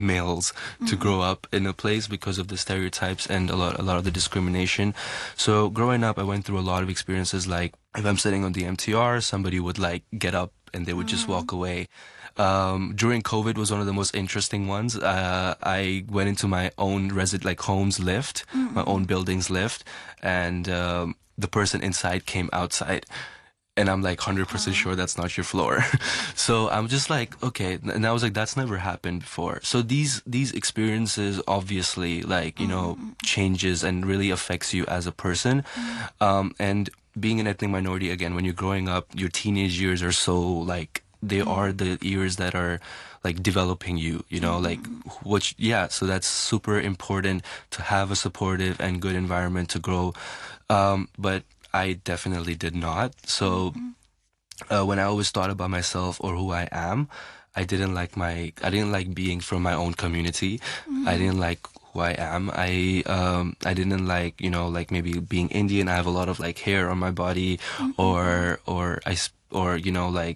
males to grow up in a place because of the stereotypes and a lot of the discrimination. So growing up, I went through a lot of experiences. Like if I'm sitting on the MTR, somebody would like get up and they would just walk away. During COVID was one of the most interesting ones. I went into my own like home's lift, my own building's lift, and the person inside came outside. And I'm like 100% sure that's not your floor. So I'm just like, okay. And I was like, that's never happened before. So these experiences obviously like, changes and really affects you as a person. And being an ethnic minority, again, when you're growing up, your teenage years are so like, they are the years that are like developing you, like which, yeah, so that's super important to have a supportive and good environment to grow. But I definitely did not. So when I always thought about myself or who I am, I didn't like being from my own community. I didn't like who I am. I didn't like, like maybe being Indian. I have a lot of like hair on my body, or like,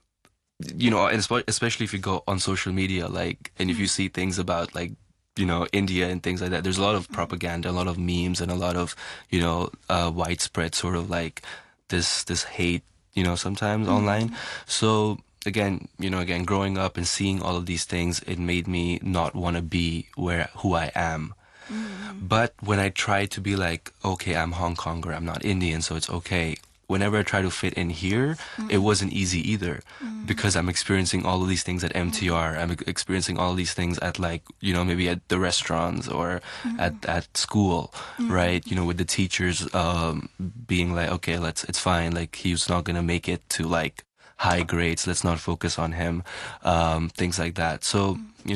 and especially if you go on social media, like, and if you see things about like, India and things like that, there's a lot of propaganda, a lot of memes, and a lot of, widespread sort of like this hate, sometimes online. So again, growing up and seeing all of these things, it made me not want to be who I am. But when I try to be like, okay, I'm Hong Konger, I'm not Indian, so it's okay. Whenever I try to fit in here, it wasn't easy either, because I'm experiencing all of these things at MTR. I'm experiencing all of these things at like, maybe at the restaurants or at school, right? With the teachers being like, okay, it's fine. Like he's not gonna make it to like high grades. Let's not focus on him. Things like that. So,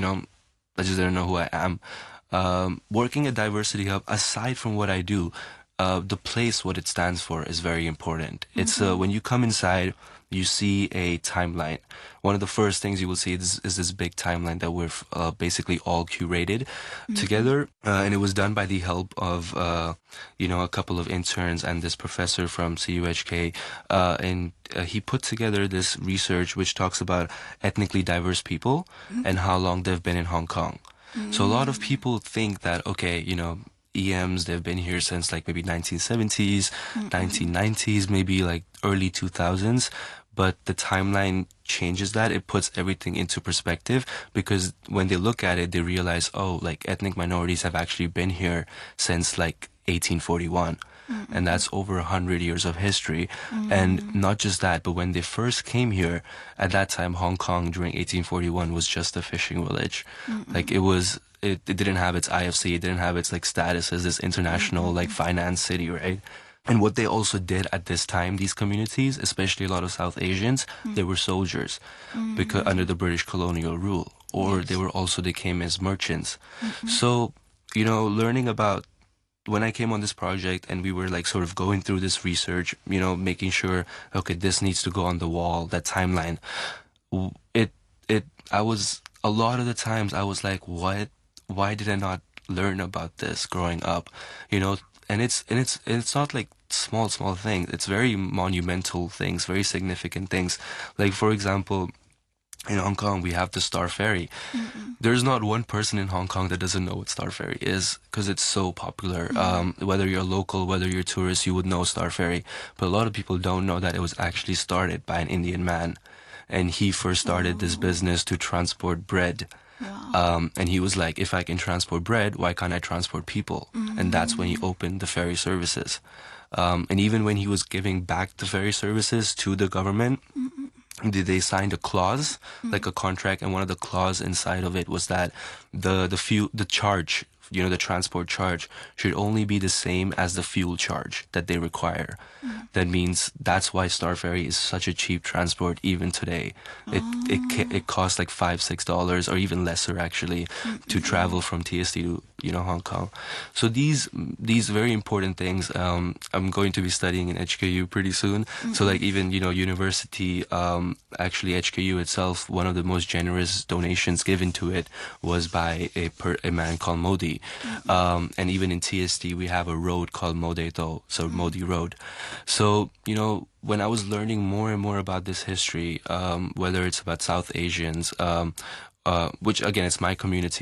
I just didn't know who I am. Working at Diversity Hub, aside from what I do, the place, what it stands for, is very important. It's when you come inside, you see a timeline. One of the first things you will see is this big timeline that we've basically all curated together, and it was done by the help of a couple of interns and this professor from CUHK, and he put together this research which talks about ethnically diverse people and how long they've been in Hong Kong. So a lot of people think that, okay, EMs, they've been here since like maybe 1970s, 1990s, maybe like early 2000s. But the timeline changes that. It puts everything into perspective, because when they look at it, they realize, oh, like ethnic minorities have actually been here since like 1841. And that's over 100 years of history. And not just that, but when they first came here, at that time, Hong Kong during 1841 was just a fishing village. Like it didn't have its IFC, it didn't have its like status as this international like finance city, right? And what they also did at this time, these communities, especially a lot of South Asians, they were soldiers because under the British colonial rule, or they came as merchants. So, learning about, when I came on this project and we were like sort of going through this research, making sure, okay, this needs to go on the wall, that timeline. A lot of the times I was like, why did I not learn about this growing up? And it's not like small things. It's very monumental things, very significant things. Like, for example, in Hong Kong, we have the Star Ferry. There's not one person in Hong Kong that doesn't know what Star Ferry is, because it's so popular. Whether you're local, whether you're a tourist, you would know Star Ferry. But a lot of people don't know that it was actually started by an Indian man. And he first started this business to transport bread. And he was like, if I can transport bread, why can't I transport people? And that's when he opened the ferry services. And even when he was giving back the ferry services to the government, they signed a clause, like a contract, and one of the clause inside of it was that the charge, the transport charge, should only be the same as the fuel charge that they require. That means that's why Star Ferry is such a cheap transport even today. It costs like $5-6 or even lesser actually to travel from TST to Hong Kong. So these very important things I'm going to be studying in HKU pretty soon. So like even university, actually HKU itself, one of the most generous donations given to it was by a man called Modi. And even in TST we have a road called Modi To, so Modi Road. So when I was learning more and more about this history, whether it's about South Asians, which again, it's my community.